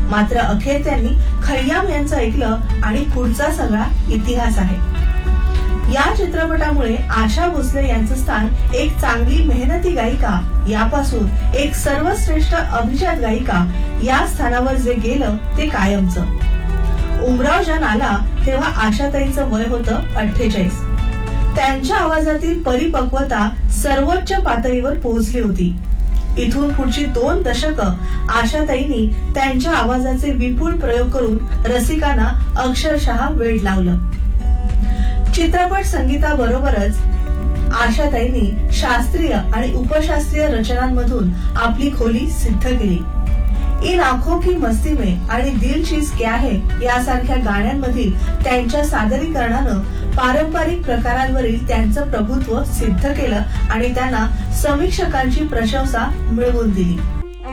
मात्र अखेर त्यांनी खय्याम यांचं ऐकलं आणि पुढचा सगळा इतिहास आहे. या चित्रपटामुळे आशा भोसले यांचं स्थान एक चांगली मेहनती गायिका यापासून एक सर्वश्रेष्ठ अभिजात गायिका या स्थानावर जे गेलं ते कायमचं. उमराव जान आला तेव्हा आशाताईंचं वय होतं 48. त्यांच्या आवाजातील परिपक्वता सर्वोच्च पातळीवर पोहोचली होती. इथून पुढची 2 दशकं आशाताईंनी त्यांच्या आवाजाचे विपुल प्रयोग करून रसिकांना अक्षरशः वेड लावलं. चित्रपट संगीताबरोबरच आशाताईंनी शास्त्रीय आणि उपशास्त्रीय रचनांमधून आपली खोली सिद्ध केली. इन आंखों की मस्ती में आणि दिल चीज क्या है यासारख्या गाण्यांमधील त्यांच्या सादरीकरणानं पारंपरिक प्रकारांवरील त्यांचं प्रभुत्व सिद्ध केलं आणि त्यांना समीक्षकांची प्रशंसा मिळवून दिली.